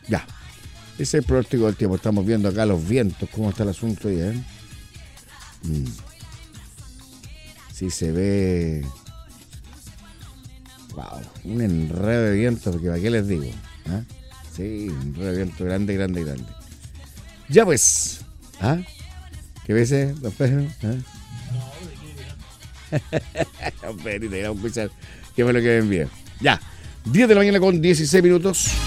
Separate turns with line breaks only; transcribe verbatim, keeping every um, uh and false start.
Ya. Ese es el pronóstico del tiempo. Estamos viendo acá los vientos, cómo está el asunto ahí, ¿eh? Mm. Sí se ve... Wow, un enredo de viento, porque ¿para qué les digo? ¿Ah? Sí, un enredo de viento grande, grande, grande. Ya pues. ¿Ah? ¿Qué ves, don Pedro? ¿Ah? Don Pedro, te voy a escuchar. ¿Qué fue lo que me envió? Ya. diez de la mañana con dieciséis minutos.